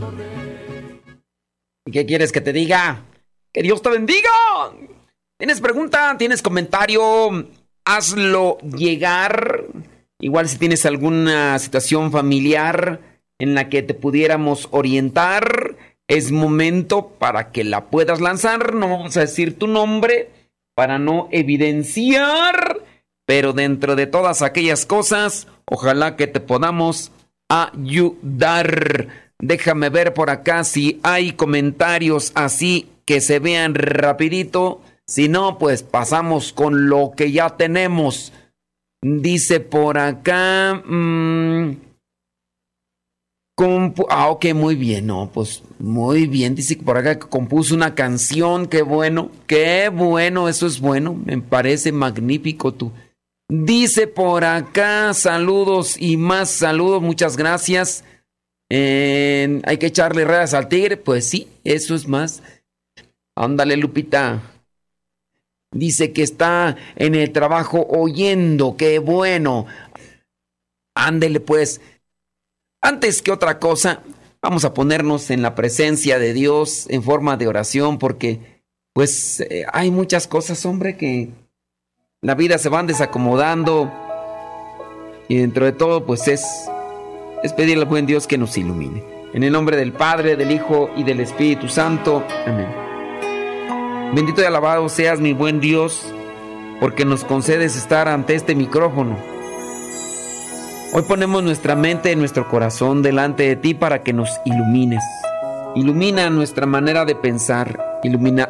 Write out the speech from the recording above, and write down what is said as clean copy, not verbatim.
¿Y qué quieres que te diga? ¡Que Dios te bendiga! ¿Tienes pregunta? ¿Tienes comentario? Hazlo llegar. Igual si tienes alguna situación familiar en la que te pudiéramos orientar, es momento para que la puedas lanzar. No vamos a decir tu nombre para no evidenciar, pero dentro de todas aquellas cosas, ojalá que te podamos ayudar. Déjame ver por acá si hay comentarios así que se vean rapidito. Si no, pues pasamos con lo que ya tenemos. Dice por acá... ok, muy bien, no, pues muy bien. Dice por acá que compuso una canción, qué bueno, eso es bueno, me parece magnífico tú. Dice por acá, saludos y más saludos, muchas gracias. Hay que echarle redes al tigre, pues sí, eso es más. Ándale, Lupita. Dice que está en el trabajo oyendo, qué bueno. Ándele pues. Antes que otra cosa, vamos a ponernos en la presencia de Dios en forma de oración porque pues hay muchas cosas, hombre, que la vida se van desacomodando y dentro de todo pues es pedirle al buen Dios que nos ilumine. En el nombre del Padre, del Hijo y del Espíritu Santo. Amén. Bendito y alabado seas, mi buen Dios, porque nos concedes estar ante este micrófono. Hoy ponemos nuestra mente y nuestro corazón delante de ti para que nos ilumines. Ilumina nuestra manera de pensar, ilumina